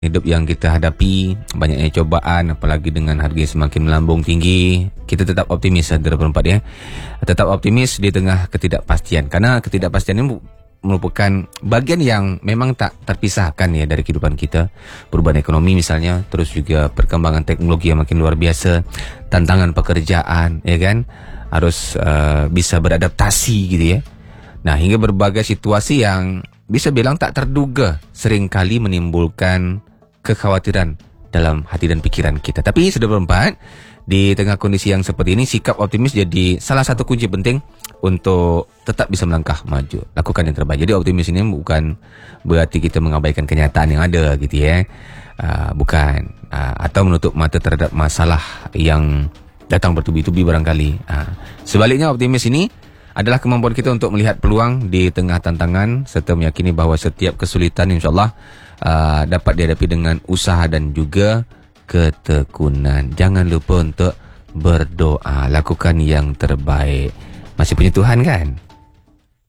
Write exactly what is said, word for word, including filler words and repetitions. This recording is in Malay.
hidup yang kita hadapi, banyaknya cobaan, apalagi dengan harga yang semakin melambung tinggi, kita tetap optimis, saudara perempat ya. Tetap optimis di tengah ketidakpastian, karena ketidakpastian ini merupakan bagian yang memang tak terpisahkan ya dari kehidupan kita. Perubahan ekonomi misalnya, terus juga perkembangan teknologi yang makin luar biasa, tantangan pekerjaan, ya kan, harus uh, bisa beradaptasi gitu ya. Nah, hingga berbagai situasi yang bisa bilang tak terduga seringkali menimbulkan kekhawatiran dalam hati dan pikiran kita. Tapi saudara berempat, di tengah kondisi yang seperti ini, sikap optimis jadi salah satu kunci penting untuk tetap bisa melangkah maju. Lakukan yang terbaik. Jadi optimis ini bukan berarti kita mengabaikan kenyataan yang ada gitu ya. Uh, bukan. Uh, atau menutup mata terhadap masalah yang datang bertubi-tubi barangkali. Uh, sebaliknya, optimis ini adalah kemampuan kita untuk melihat peluang di tengah tantangan serta meyakini bahawa setiap kesulitan insyaAllah uh, dapat dihadapi dengan usaha dan juga ketekunan. Jangan lupa untuk berdoa, lakukan yang terbaik. Masih punya Tuhan kan?